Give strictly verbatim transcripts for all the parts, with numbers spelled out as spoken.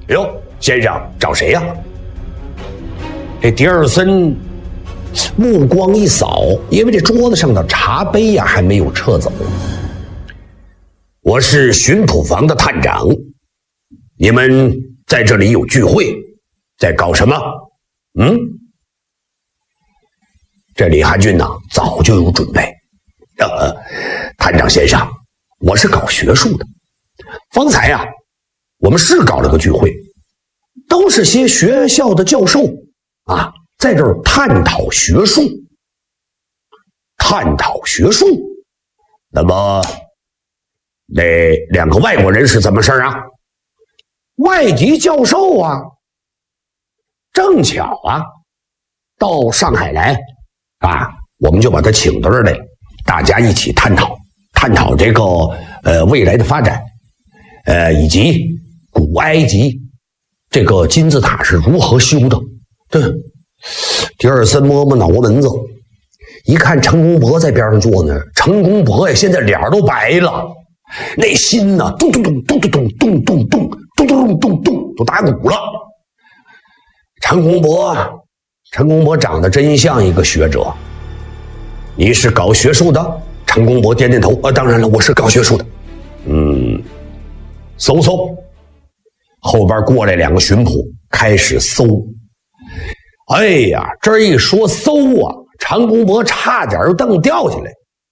哟，先生找谁呀？这迪尔森目光一扫，因为这桌子上的茶杯呀、啊、还没有撤走。我是巡捕房的探长，你们在这里有聚会，在搞什么？嗯？这李汉俊呢，早就有准备。呃，探长先生，我是搞学术的。方才呀、啊，我们是搞了个聚会，都是些学校的教授啊，在这儿探讨学术。探讨学术？那么，那两个外国人是怎么事啊？外籍教授啊，正巧啊，到上海来啊，我们就把他请到这儿来，大家一起探讨探讨这个呃未来的发展，呃以及古埃及这个金字塔是如何修的。对，迪尔森摸摸脑瓜门子，一看陈公博在边上坐呢，陈公博呀，现在脸都白了，那心呢，咚咚咚咚咚咚咚咚咚咚咚咚咚都打鼓了。陈公博，陈公博长得真像一个学者。你是搞学术的？陈公博点点头。呃，当然了，我是搞学术的。嗯，搜搜。后边过来两个巡捕，开始搜。哎呀，这一说搜啊，陈公博差点凳掉下来。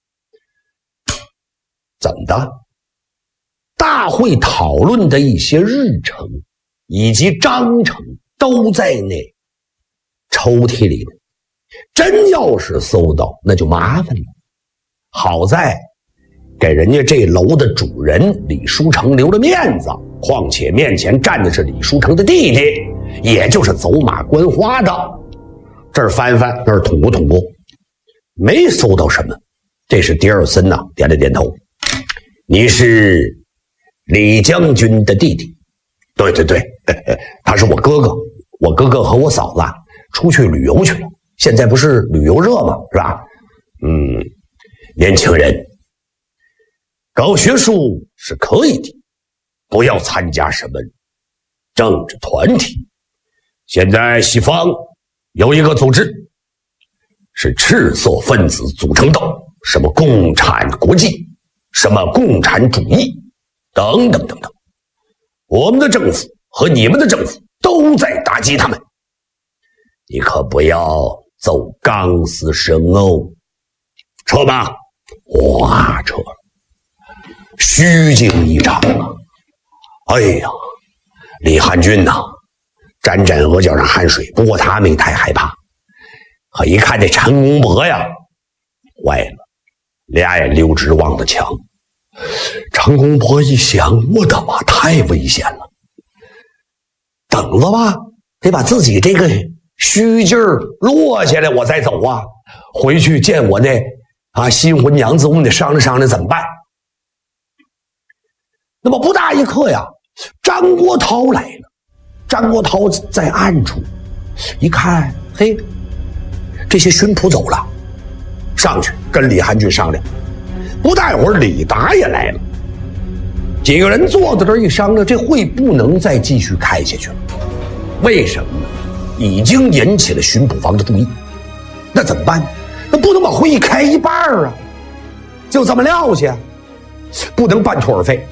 怎么的？大会讨论的一些日程以及章程都在那抽屉里呢。真要是搜到，那就麻烦了。好在给人家这楼的主人李书成留了面子，况且面前站的是李书成的弟弟，也就是走马观花的。这儿翻翻，那儿捅咕捅咕，没搜到什么。这是迪尔森呐、啊，点了点头。你是李将军的弟弟？对对对，他是我哥哥。我哥哥和我嫂子出去旅游去了，现在不是旅游热吗？是吧？嗯，年轻人，搞学术是可以的，不要参加什么政治团体。现在西方有一个组织是赤色分子组成的，什么共产国际，什么共产主义等等等等，我们的政府和你们的政府都在打击他们，你可不要走钢丝绳哦。撤吧。哇，撤了，虚惊一场啊！哎呀，李汉俊呐、啊，沾沾额角上汗水，不过他没太害怕。可一看这陈公博呀，坏了，俩眼溜直望着墙。陈公博一想，我的妈，太危险了！等了吧，得把自己这个虚劲儿落下来，我再走啊！回去见我那啊新婚娘子，我们得商量商量怎么办。那么不大一刻呀，张国焘来了。张国焘在暗处一看，嘿，这些巡捕走了，上去跟李汉俊商量。不大一会儿，李达也来了。几个人坐在这儿一商量，这会不能再继续开下去了。为什么呢？已经引起了巡捕房的注意。那怎么办？那不能把会议开一半啊，就这么撂下，不能半途而废。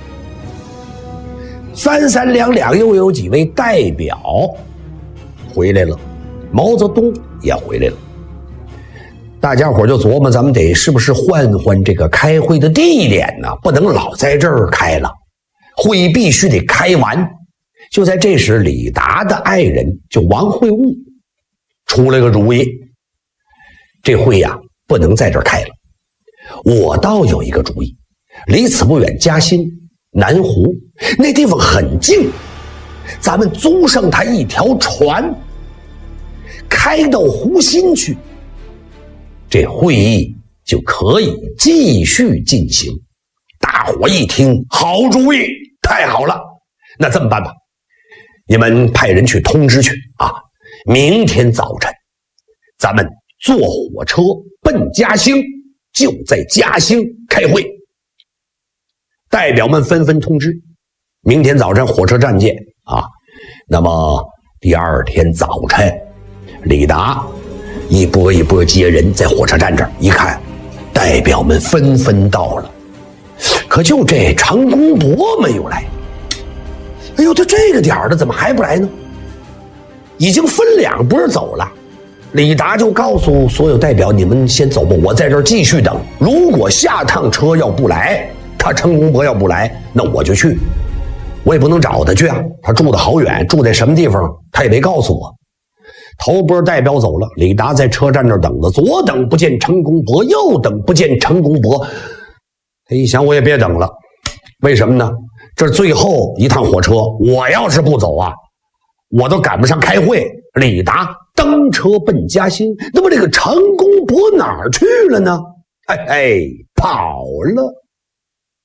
三三两两又有几位代表回来了，毛泽东也回来了。大家伙就琢磨，咱们得是不是换换这个开会的地点呢？不能老在这儿开了，会议必须得开完。就在这时，李达的爱人就王会悟出了个主意，这会呀、啊、不能在这儿开了。我倒有一个主意，离此不远，嘉兴南湖那地方很近，咱们租上它一条船，开到湖心去，这会议就可以继续进行。大伙一听，好主意，太好了！那这么办吧，你们派人去通知去啊，明天早晨咱们坐火车奔嘉兴，就在嘉兴开会。代表们纷纷通知，明天早晨火车站见啊！ 那么第二天早晨，李达一波一波接人，在火车站这儿一看，代表们纷纷到了，可就这常公伯没有来。哎呦，他这个点儿的怎么还不来呢？已经分两波走了。李达就告诉所有代表，你们先走吧，我在这儿继续等。如果下趟车要不来，他常公伯要不来，那我就去。我也不能找他去啊，他住得好远，住在什么地方他也没告诉我。头波代表走了，李达在车站那儿等着，左等不见常公伯，右等不见常公伯。他一想，我也别等了，为什么呢？这最后一趟火车，我要是不走啊，我都赶不上开会。李达登车奔嘉兴，那么这个常公伯哪儿去了呢？哎哎，跑了。